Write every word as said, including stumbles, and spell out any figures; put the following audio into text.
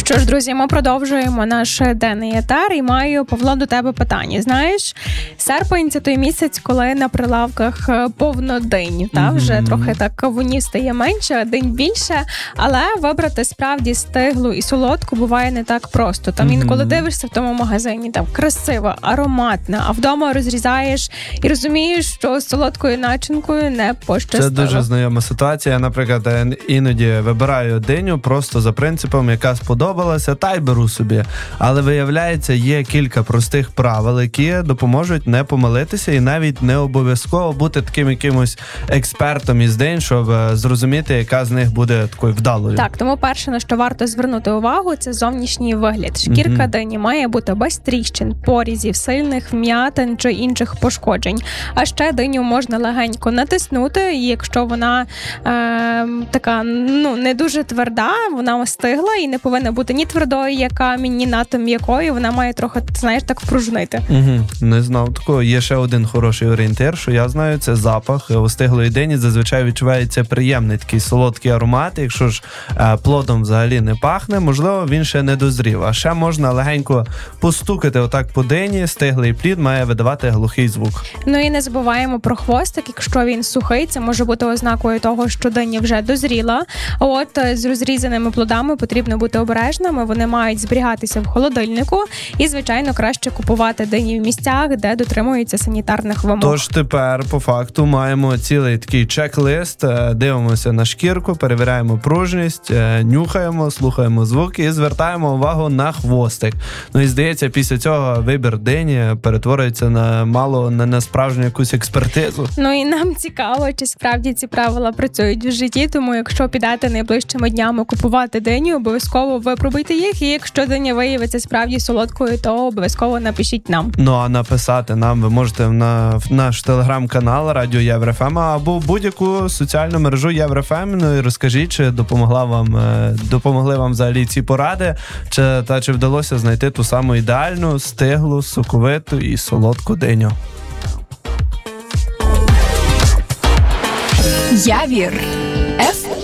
Що ж, друзі, ми продовжуємо наш денний етер і маю, Павло, до тебе питання. Знаєш, серпень – це той місяць, коли на прилавках повно динь, та? Mm-hmm. Вже трохи так кавунів стає менше, а динь більше, але вибрати справді стиглу і солодку буває не так просто. Там mm-hmm. інколи дивишся в тому магазині, там красиво, ароматно, а вдома розрізаєш і розумієш, що з солодкою начинкою не пощастило. Це дуже знайома ситуація. Я, наприклад, іноді вибираю диню просто за принципом, яка сподобалася, та й беру собі. Але виявляється, є кілька простих правил, які допоможуть не помилитися і навіть не обов'язково бути таким якимось експертом із динь, щоб зрозуміти, яка з них буде такою вдалою. Так, тому перше, на що варто звернути увагу, це зовнішній вигляд. Шкірка mm-hmm. дині має бути без тріщин, порізів, сильних вм'ятин чи інших пошкоджень. А ще диню можна легенько натиснути, і якщо вона е, така, ну, не дуже тверда, вона остигла і не повинна бути ні твердою, як камінь, ні надто м'якою, вона має трохи, знаєш, так впружнити. Угу, не знав такого. Є ще один хороший орієнтир, що я знаю, це запах остиглої дині. Зазвичай відчувається приємний такий солодкий аромат. Якщо ж е, плодом взагалі не пахне, можливо, він ще не дозрів. А ще можна легенько постукати отак по дині, стиглий плід має видавати глухий звук. Ну і не забуваємо про хвостик. Якщо він сухий, це може бути ознакою того, що диня вже дозріла. От з розрізаними плодами потрібно бути обережними, вони мають зберігатися в холодильнику і, звичайно, краще купувати дині в місцях, де дотримуються санітарних вимог. Тож тепер, по факту, маємо цілий такий чек-лист, дивимося на шкірку, перевіряємо пружність, нюхаємо, слухаємо звуки і звертаємо увагу на хвостик. Ну і здається, після цього вибір дині перетворюється на мало, не на справжню якусь експертизу. Ну і нам цікаво, чи справді ці правила працюють в житті, тому якщо підете найближчими днями купувати диню, обов'язково випробуйте їх, і якщо диня виявиться справді солодкою, то обов'язково напишіть нам. Ну а написати нам ви можете на в наш телеграм-канал Радіо ЄвроФМ або в будь-яку соціальну мережу ЄвроФМ. Ну і розкажіть, чи допомогла вам, допомогли вам взагалі ці поради, чи, та чи вдалося знайти ту саму ідеальну, стиглу, соковиту і солодку диню. Явір.